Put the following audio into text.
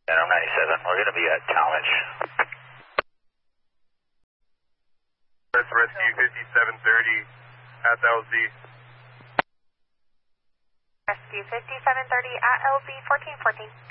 Phantom 97, we're going to be at Talmadge. Rescue 5730 at LZ. Rescue 5730 at LZ 1414.